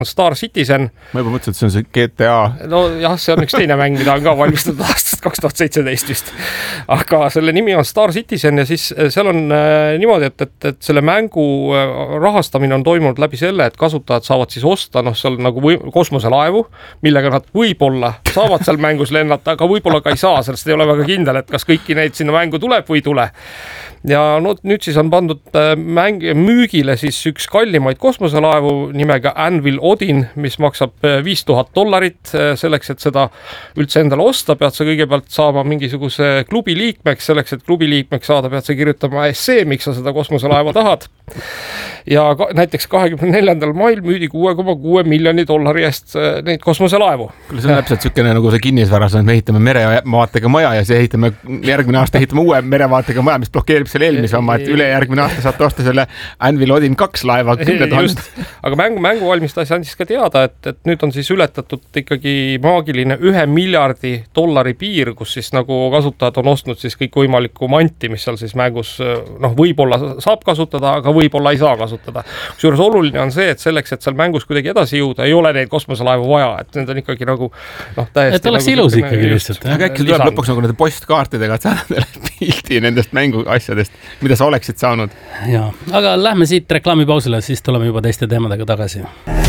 Star Citizen. Ma juba mõtlesin, et see on see GTA. No jah, see on üks teine mäng, mida on ka valmistatud aastast 2017 vist. Aga selle nimi on Star Citizen ja siis seal on niimoodi, et selle mängu rahastamine on toimunud läbi selle, et kasutajad saavad siis osta, seal nagu kosmoselaevu, millega nad võib-olla saavad seal mängus lennata, aga võib-olla ka ei saa, sellest ei ole väga kindel, et kas kõiki neid sinna mängu tuleb või ei tule. Ja nüüd siis on pandud müügile siis üks kallimaid kosmoselaevu nimega Anvil Odin, mis maksab $5000 selleks, et seda üldse endale osta, pead sa kõigepealt saama mingisuguse klubi liikmeks, selleks, et klubi liikmeks saada, pead sa kirjutama essee, miks sa seda kosmoselaeva tahad. Ja näiteks 24. mail müüdi $6,6 miljoni eest neid kosmoselaevu. See on täpselt sükene nagu see kinnisvaras, et me ehitame merevaatega maja ja see ehitame järgmine aasta ehitame uue merevaatega maja, mis blokeerib selle eelmise oma, et ülejärgmine aasta saate osta selle Anvil Odin 2 laeva 10 000. Aga mängu valmistaja andis ka teada, et nüüd on siis ületatud ikkagi maagiline $1 miljardi piir, kus siis nagu kasutajad on ostnud siis kõik võimalikku manti, mis seal siis mängus võib-olla saab kasutada, aga võib-olla ei saa kasutada. Kusjuures oluline on see, et selleks, et seal mängus kuidagi edasi jõuda, ei ole neid kosmoselaevu vaja, et need on ikkagi nagu täiesti. Et oleks ilus ikkagi lihtsalt. Aga äkki tuleb lõpuks nagu nende postkaartidega, et saada pildi nendest mängu asjadest, mida sa oleksid saanud. Ja, aga lähme siit reklaamipausile, siis tuleme juba teiste teemadega tagasi.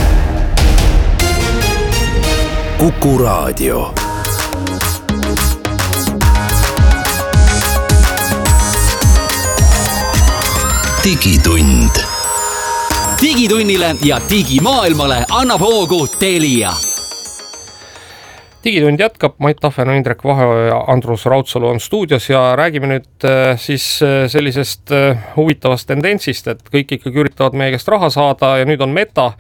Kuku Raadio. Digitund. Digitunnile ja digimaailmale annab hoogu Telia. Digitund jätkab, Mait Tahven, Indrek Vahe ja Andrus Raudsalu on stuudios ja räägime nüüd siis sellisest huvitavast tendentsist, et kõik ikkagi üritavad meie käest raha saada ja nüüd on Meta,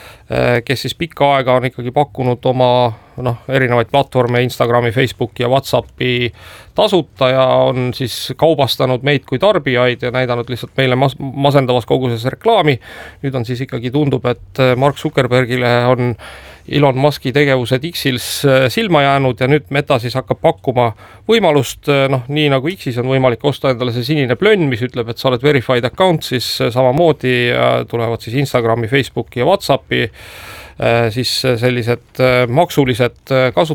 kes siis pikka aega on ikkagi pakkunud oma erinevaid platvorme, Instagrami, Facebooki ja WhatsAppi tasuta ja on siis kaubastanud meid kui tarbijaid ja näidanud lihtsalt meile masendavas koguses reklaami. Nüüd on siis ikkagi tundub, et Mark Zuckerbergile on Elon Muski tegevused X-il silma jäänud ja nüüd Meta siis hakkab pakkuma võimalust, nii nagu X-is on võimalik osta endale see sinine plönn, mis ütleb, et sa oled verified account, siis samamoodi tulevad siis Instagrami, Facebooki ja WhatsAppi siis sellised maksulised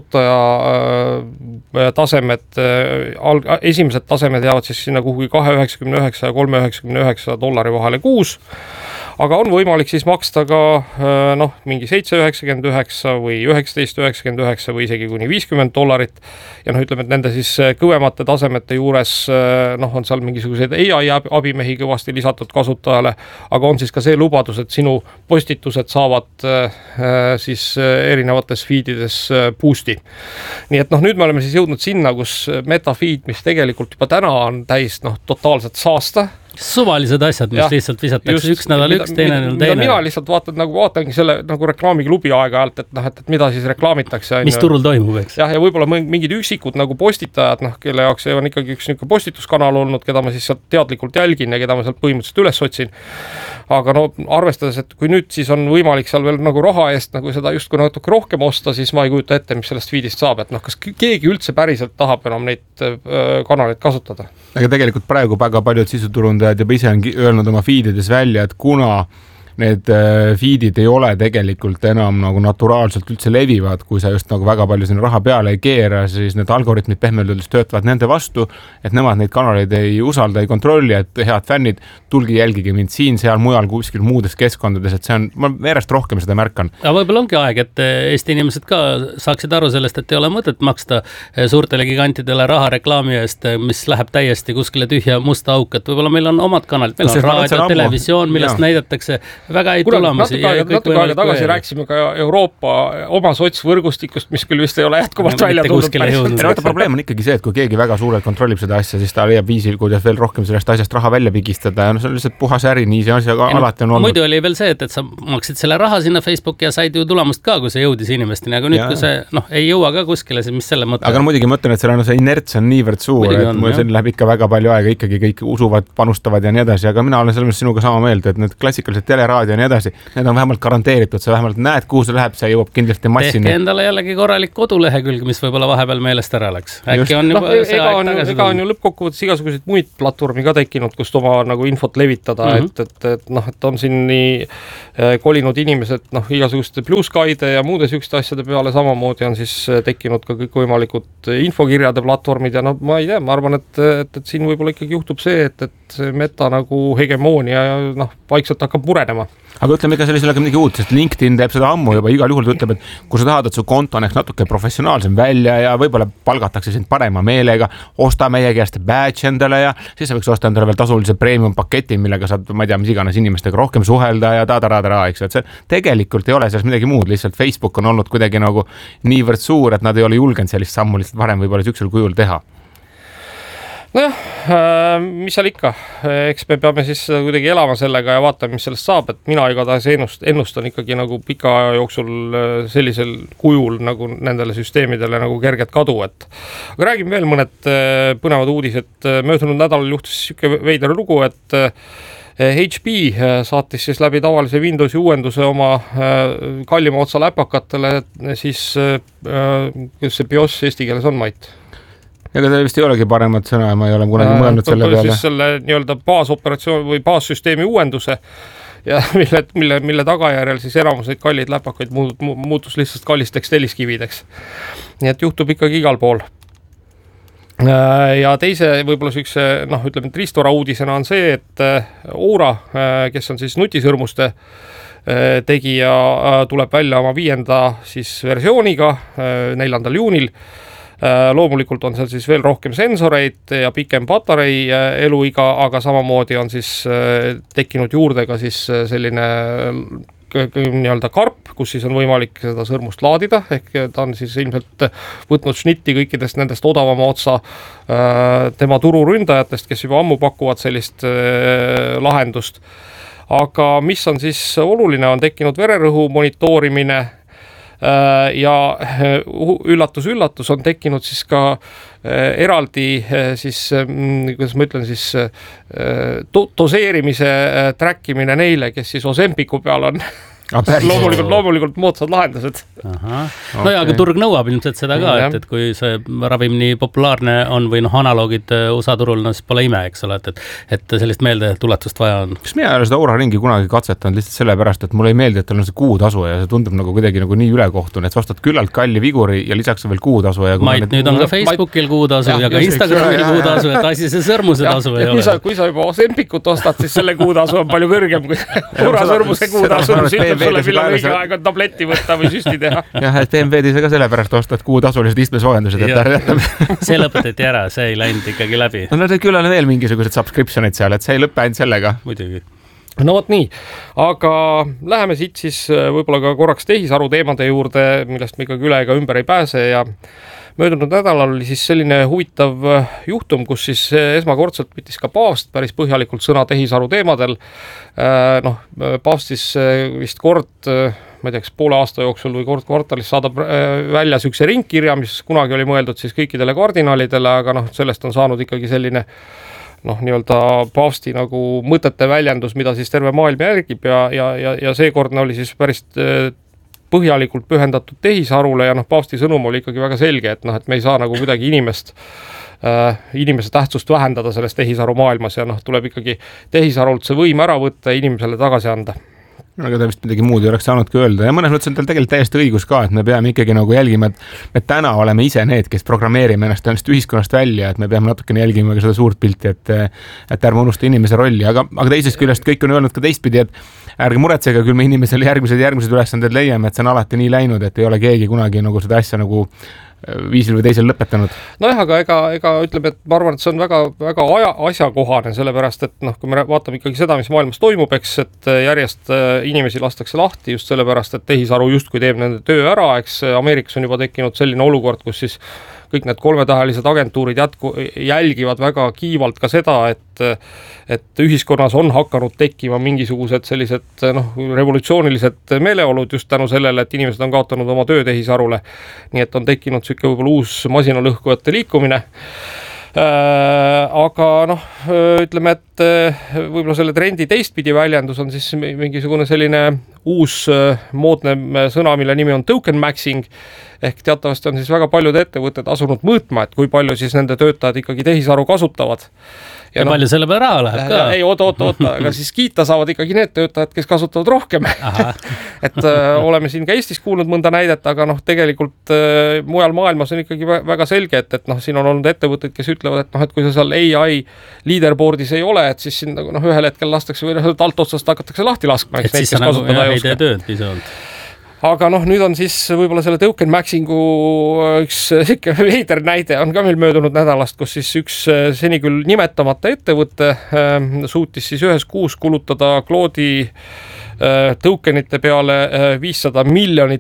kasutaja tasemed, esimesed tasemed jäävad siis sinna kuhugi $2.99 ja $3.99 vahele kuus, aga on võimalik siis maksta ka mingi $7.99 või $19.99 või isegi kuni $50 ja ütleme, et nende siis kõvemate tasemete juures on seal mingisuguseid AI abimehi kõvasti lisatud kasutajale, aga on siis ka see lubadus, et sinu postitused saavad siis erinevates feedides boost'i. Nii et nüüd me oleme siis jõudnud sinna, kus Meta feed, mis tegelikult juba täna on täis totaalselt saasta, suvalised asjad, mis lihtsalt visatakse üks nädal üks, teine nädal teine. Mina lihtsalt vaatangi selle nagu reklaamiklubi aega-ajalt, et mida siis reklaamitakse. Mis turul toimub, eks? Ja võib-olla mingid üksikud nagu postitajad, kelle jaoks on ikkagi üks postituskanal olnud, keda ma siis sealt teadlikult jälgin ja keda ma sealt põhimõtteliselt üles otsin. Aga arvestades, et kui nüüd siis on võimalik seal veel nagu raha eest nagu seda justkui natuke rohkem osta, siis ma ei kujuta ette, mis sellest feedist saab, et kas keegi üldse päriselt tahab enam neid kanaleid kasutada. Aga tegelikult praegu väga paljud sisuturundajad juba ise on öelnud oma feedides välja, et kuna need feedid ei ole tegelikult enam nagu naturaalselt üldse levivad, kui sa just nagu väga palju sinna raha peale ei keera, siis need algoritmid pehmelt öeldes töötavad nende vastu, et nemad neid kanaleid ei usalda, ei kontrolli, et head fännid, tulge jälgige mind siin, seal, mujal, kuskil muudes keskkondades, et see on, ma järjest rohkem seda märkan. Aga võib-olla ongi aeg, et Eesti inimesed ka saaksid aru sellest, et ei ole mõtet maksta suurtele gigantidele raha reklaami eest, mis läheb täiesti kuskile tühja musta auk, et võib-olla meil on omad kanalid, meil on raadio, televisioon, millest näidatakse väga häid tulemusi. Natuke aega tagasi rääkisime ka Euroopa oma sotsvõrgustikust, mis küll vist ei ole jätkuvalt välja tulnud. Probleem on ikkagi see, et kui keegi väga suurelt kontrollib seda asja, siis ta leiab viisil, kuidas veel rohkem sellest asjast raha välja pigistada ja see on lihtsalt puhas äri, nii see asja alati on olnud. Muidu oli veel see, et sa maksid selle raha sinna Facebooki ja said ju tulemust ka, kui see jõudis inimesteni, aga nüüd, kui see ei jõua ka kuskile, mis selle mõte. Aga muidugi mõtlen, et see inerts on niivõrd suur, et mul läheb ikka väga palju aega, ikkagi kõik usuvad, panustavad ja nii edasi, aga mina olen selles sinuga sama meelt, et need klassikalised raadio ja nii edasi, need on vähemalt garanteeritud, sa vähemalt näed, kuhu see läheb, see jõuab kindlasti massini. Tehke endale jällegi korralik kodulehekülg, mis võib-olla vahepeal meelest ära läks. Äkki on juba see aeg tagasi. Ega on ju lõppkokkuvõttes igasuguseid muid platvormi ka tekkinud, kust oma nagu infot levitada, et on siin nii kolinud inimesed igasuguste Blue Skyde ja muude sükste asjade peale, samamoodi on siis tekkinud ka kõikvõimalikud infokirjade platvormid ja ma ei tea, ma arvan, et siin võib-olla ikkagi juhtub see, et meta nagu hegemoonia ja vaikselt hakkab murenema. Aga ütleme ikka sellisele midagi uut, sest LinkedIn teeb seda ammu juba, igal juhul ta ütleb, et kui sa tahad, et su konto näeks natuke professionaalsem välja ja võib-olla palgatakse sind parema meelega, osta meie käest badge endale ja siis sa võiks osta endale veel tasulise premium paketi, millega saad, ma ei tea, mis iganes inimestega rohkem suhelda ja eks ju, et see tegelikult ei ole selles midagi muud, lihtsalt Facebook on olnud kuidagi nagu niivõrd suur, et nad ei ole julgenud sellist sammu lihtsalt varem võib-olla süksel kujul teha. Nojah, mis seal ikka, eks me peame siis kuidagi elama sellega ja vaatame, mis sellest saab, et mina igatahes ennustan ikkagi nagu pika aja jooksul sellisel kujul nagu nendele süsteemidele nagu kerget kadu, et aga räägime veel mõned põnevad uudised. Möödunud nädalal juhtus siuke veider lugu, et HP saatis siis läbi tavalise Windowsi uuenduse oma kallima otsa läpakatele, siis kuidas see BIOS eesti keeles on, Mait? Ega see vist ei olegi paremat sõna, ma ei ole kunagi mõelnud selle peale. Siis selle nii-öelda baasoperatsioon või baassüsteemi uuenduse ja mille tagajärjel siis enamus neid kalliid läpakaid muutus lihtsalt kallisteks telliskivideks. Nii et juhtub ikkagi igal pool. Ja teise võib-olla sükse, ütleme, riistvara uudisena on see, et Aura, kes on siis nutisõrmuste tegija, tuleb välja oma 5. siis versiooniga 4. juunil. Loomulikult on seal siis veel rohkem sensoreid ja pikem patarei eluiga, aga samamoodi on siis tekkinud juurde ka siis selline nii-öelda karp, kus siis on võimalik seda sõrmust laadida, ehk ta on siis ilmselt võtnud šnitti kõikidest nendest odavama otsa tema tururündajatest, kes juba ammu pakuvad sellist lahendust. Aga mis on siis oluline, on tekkinud vererõhu monitoorimine ja üllatus on tekkinud siis ka eraldi siis, kuidas ma ütlen siis, doseerimise trackimine neile, kes siis Ozempiku peal on. Loomulikult moodsad lahendused. No ja, aga turg nõuab ilmselt seda ka, et kui see ravim nii populaarne on või analoogid USA turul, siis pole ime, eks ole, et sellist meeldetuletust vaja on. Kas mina ei ole seda Aura ringi kunagi katsetanud lihtsalt sellepärast, et mulle ei meeldi, et tal on see kuutasu ja see tundub nagu kuidagi nagu nii ülekohtune, et sa ostad küllalt kalli viguri ja lisaks veel kuutasu. Mait, nüüd on ka Facebookil kuutasu ja ka Instagramil kuutasu, et asi see sõrmuse tasu ei ole. Kui sa juba Ozempikut ostad, siis selle kuutasu on palju kõrgem kui Aura sõrmuse kuutasu. Sulle millal õige aeg on tabletti võtta või süsti teha. Jah, et DMV-d sa ka sellepärast ostad kuutasulised istmesoojendused. See lõpetati ära, see ei läinud ikkagi läbi. No küll on veel mingisugused subscriptionid seal, et see ei lõppe ainult sellega. Muidugi. No vot nii, aga läheme siit siis võib-olla ka korraks tehisaru teemade juurde, millest me ikkagi üle ega ümber ei pääse ja möödunud nädalal oli siis selline huvitav juhtum, kus siis esmakordselt võttis ka paavst päris põhjalikult sõna tehisaru teemadel. Paavstis vist kord, ma ei tea, poole aasta jooksul või kord kvartalis saadab välja sükse ringkirja, mis kunagi oli mõeldud siis kõikidele kardinaalidele, aga sellest on saanud ikkagi selline nii-öelda paavsti nagu mõtete väljendus, mida siis terve maailm järgib ja seekordne oli siis päris põhjalikult pühendatud tehisarule ja paavsti sõnum oli ikkagi väga selge, et me ei saa nagu kuidagi inimese tähtsust vähendada selles tehisaru maailmas ja tuleb ikkagi tehisarult see võim ära võtta ja inimesele tagasi anda. Aga ta vist midagi muud ei oleks saanudki öelda ja mõnes mõttes on tal tegelikult täiesti õigus ka, et me peame ikkagi nagu jälgima, et me täna oleme ise need, kes programmeerime ennast ühiskonnast välja, et me peame natukene jälgima ka seda suurt pilti, et ärme unusta inimese rolli, aga teisest küljest kõik on öelnud ka teistpidi, et ärge muretsege, küll me inimesele järgmised ülesanded leiame, et see on alati nii läinud, et ei ole keegi kunagi nagu seda asja nagu viisil või teisel lõpetanud. Nojah, aga ega ütleme, et ma arvan, et see on väga, väga asjakohane, sellepärast, et kui me vaatame ikkagi seda, mis maailmas toimub, eks, et järjest inimesi lastakse lahti just sellepärast, et tehisaru justkui teeb nende töö ära, eks Ameerikas on juba tekkinud selline olukord, kus siis kõik need kolmetähelised agentuurid jälgivad väga kiivalt ka seda, et ühiskonnas on hakanud tekkima mingisugused sellised revolutsioonilised meeleolud just tänu sellele, et inimesed on kaotanud oma töö tehisarule. Nii et on tekkinud selline võib-olla uus masinalõhkujate liikumine. Aga noh, ütleme, et võib-olla selle trendi teistpidi väljendus on siis mingisugune selline uus moodne sõna, mille nimi on token maxing, ehk teatavasti on siis väga paljud ettevõtted asunud mõõtma, et kui palju siis nende töötajad ikkagi tehisaru kasutavad. Ja palju selle peale raha läheb ka? Ei, oota, aga siis kiita saavad ikkagi need töötajad, kes kasutavad rohkem. Et oleme siin ka Eestis kuulnud mõnda näidet, aga noh, tegelikult mujal maailmas on ikkagi väga selge, et noh, siin on olnud ettevõtted, kes ütlevad, et noh, et kui sa seal AI leaderboardis ei ole, et siis siin noh, ühel hetkel lastakse või alt otsast hakatakse lahti laskma. Et siis sa nagu ei tee tööd pisalt. Aga noh, nüüd on siis võib-olla selle token maxingu üks veider näide on ka meil möödunud nädalast, kus siis üks seni küll nimetamata ettevõte suutis siis ühes kuus kulutada Claude'i tokenite peale $500 miljonit,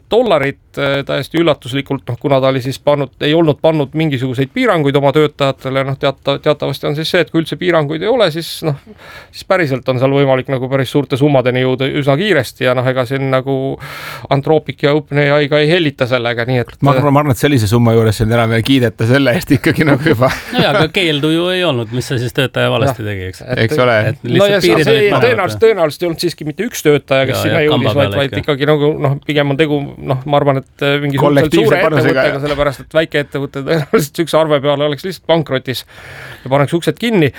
täiesti üllatuslikult, noh, kuna ta oli siis ei olnud pannud mingisuguseid piiranguid oma töötajatele, noh, teatavasti on siis see, et kui üldse piiranguid ei ole, siis noh, siis päriselt on seal võimalik nagu päris suurte summadeni jõuda üsna kiiresti ja noh, ega siin nagu Anthropic ja OpenAI ka ei hellita sellega, nii et ma arvan, et sellise summa juures siin enam ei kiideta selle eest ikkagi nagu juba. No ja, aga keeldu ju ei olnud, mis see siis töötaja valesti tegi, eks ole. No ja see tõenäoliselt ei olnud siiski mitte üks töötaja, kes sinna jõudis, vaid ikkagi nagu noh, pigem on tegu, noh, ma arvan, et mingi suure ettevõttega, sellepärast, et väike ettevõte tõenäoliselt üks arve peale oleks lihtsalt pankrotis ja paneks uksed kinni.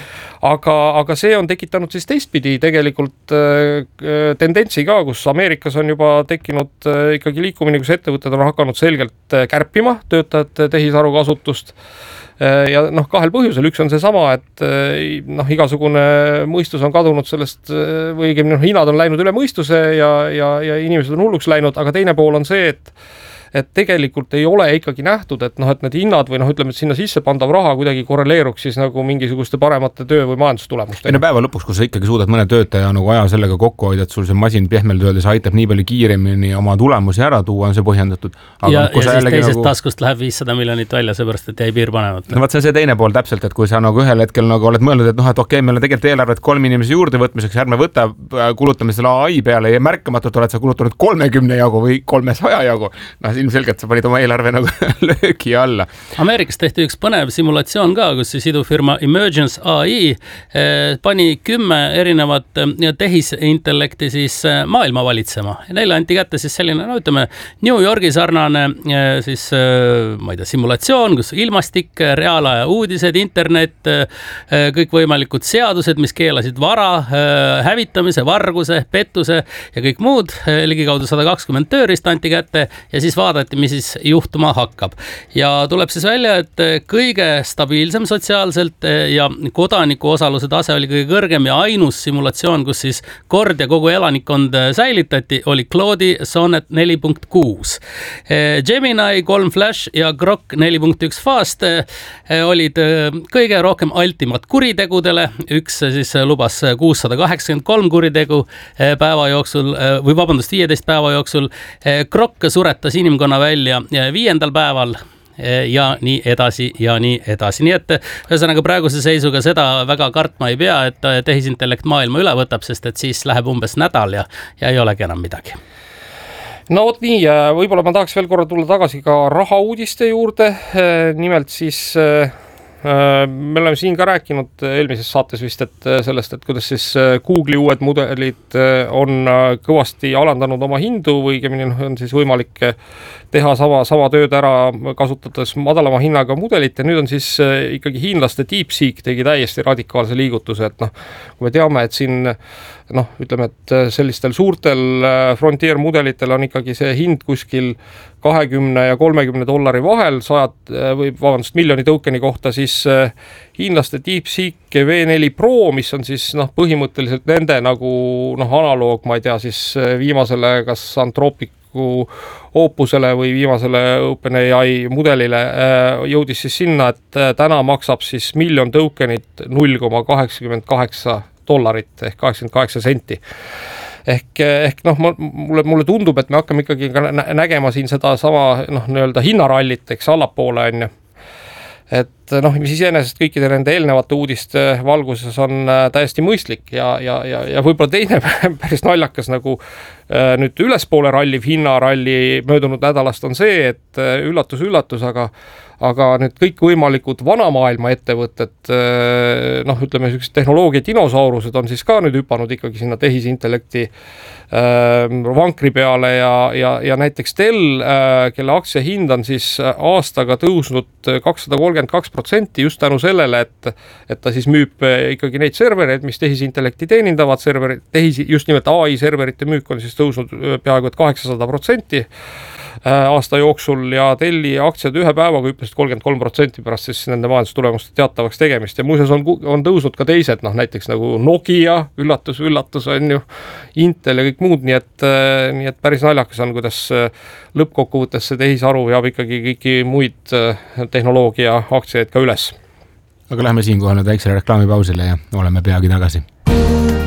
Aga see on tekitanud siis teistpidi tegelikult tendentsi ka, kus Ameerikas on juba tekkinud ikkagi liikumine, kus ettevõtted on hakanud selgelt kärpima töötajate tehisaru kasutust. Ja noh, kahel põhjusel, üks on see sama, et noh, igasugune mõistus on kadunud sellest või õigemini noh, hinnad on läinud üle mõistuse ja inimesed on hulluks läinud, aga teine pool on see, et tegelikult ei ole ikkagi nähtud, et noh, et need hinnad või noh, ütleme, et sinna sisse pandav raha kuidagi korreleeruks siis nagu mingisuguste paremate töö- või majandustulemustega. No päeva lõpuks, kui sa ikkagi suudad mõne töötaja nagu aja sellega kokku hoida, et sul see masin pehmelt öeldes aitab nii palju kiiremini oma tulemusi ära tuua, on see põhjendatud. Aga ja siis teisest nagu taskust läheb $500 miljonit välja, seepärast, et jäi piir panemata. No vaat see on see teine pool täpselt, et kui sa nagu ühel hetkel nagu oled mõelnud, et noh, et okei, meil on tegelikult eelarvet 3 inimese juurde võtmiseks, ärme kulutame selle AI peale ja märkamatult oled sa kulutanud 30 jagu või 300 jagu. Noh, ilmselgelt sa panid oma eelarve nagu löögi alla. Ameerikas tehti üks põnev simulatsioon ka, kus siis idufirma Emergence AI pani 10 erinevat tehisintellekti siis maailma valitsema. Ja neile anti kätte siis selline, no ütleme, New Yorgi sarnane siis, ma ei tea, simulatsioon, kus ilmastik, reaalaja uudised, internet, kõikvõimalikud seadused, mis keelasid vara, hävitamise, varguse, pettuse ja kõik muud, ligikaudu 120 tööriist anti kätte ja siis vaadati, mis siis juhtuma hakkab. Ja tuleb siis välja, et kõige stabiilsem sotsiaalselt ja kodaniku osaluse tase oli kõige kõrgem ja ainus simulatsioon, kus siis kord ja kogu elanikkond säilitati, oli Claude'i Sonnet 4.6. Gemini 3 Flash ja Grok 4.1 Fast olid kõige rohkem altimad kuritegudele. Üks siis lubas 683 kuritegu päeva jooksul, või vabandust, 15 päeva jooksul. Grok suretas inimkonna välja 5. päeval ja nii edasi ja nii edasi. Nii et ühesõnaga praeguse seisuga seda väga kartma ei pea, et tehisintellekt maailma üle võtab, sest et siis läheb umbes nädal ja ei olegi enam midagi. No vot nii, võib-olla ma tahaks veel korra tulla tagasi ka rahauudiste juurde. Nimelt siis me oleme siin ka rääkinud eelmises saates vist, et sellest, et kuidas siis Google'i uued mudelid on kõvasti alandanud oma hindu või on siis võimalik teha sama tööd ära kasutades madalama hinnaga mudelit ja nüüd on siis ikkagi hiinlaste DeepSeek tegi täiesti radikaalse liigutuse, et noh, kui me teame, et siin noh, ütleme, et sellistel suurtel frontier mudelitel on ikkagi see hind kuskil $20 ja $30 vahel, miljoni tokeni kohta, siis hiinlaste DeepSeek V4 Pro, mis on siis noh, põhimõtteliselt nende nagu noh, analoog, ma ei tea, siis viimasele kas Anthropicu Opusele või viimasele OpenAI mudelile jõudis siis sinna, et täna maksab siis miljon tokenit $0.88 ehk 88 senti. Ehk noh, mulle tundub, et me hakkame ikkagi nägema siin seda sama noh, nii-öelda hinnarallit, eks allapoole on ju. Et mis iseenesest kõikide nende eelnevate uudiste valguses on täiesti mõistlik ja võib-olla teine päris naljakas nagu nüüd ülespoole ralliv hinnaralli möödunud nädalast on see, et üllatus, aga nüüd kõikvõimalikud vanamaailma ettevõtted, ütleme sellised tehnoloogia dinosaurused on siis ka nüüd hüpanud ikkagi sinna tehisintellekti vankri peale ja näiteks Dell, kelle aktsia hind on siis aastaga tõusnud 232% just tänu sellele, et ta siis müüb ikkagi neid servereid, mis tehisintellekti teenindavad serverid, just nimelt AI serverite müük on siis tõusnud peaaegu et 800% aasta jooksul ja Delli aktsiad ühe päevaga hüppasid 33% pärast siis nende majandustulemuste teatavaks tegemist ja muuseas on tõusnud ka teised, näiteks nagu Nokia, üllatus on ju, Intel ja kõik muud, nii et päris naljakas on, kuidas lõppkokkuvõttes see tehisaru veab ikkagi kõiki muid tehnoloogia aktsiaid ka üles. Aga lähme siinkohal nüüd väiksele reklaamipausile ja oleme peagi tagasi.